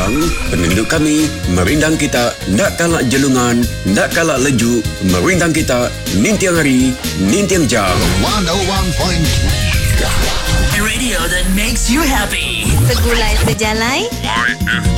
Jang, penunduk kami, merindang kita, nak kalak jelungan, nak kalak leju, merindang kita, nintiang hari, nintiang jam. 101.3 A radio that makes you happy. Segulai sejalai